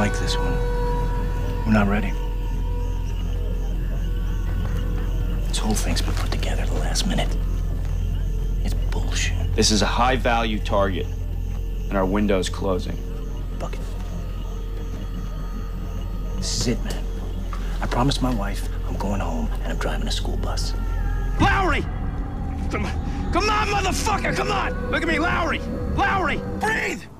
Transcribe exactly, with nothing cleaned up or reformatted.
like this one. We're not ready. This whole thing's been put together at the last minute. It's bullshit. This is a high-value target, and our window's closing. Fuck it. This is it, man. I promised my wife I'm going home, and I'm driving a school bus. Lowry! Come on, come on, motherfucker, come on! Look at me, Lowry! Lowry, breathe!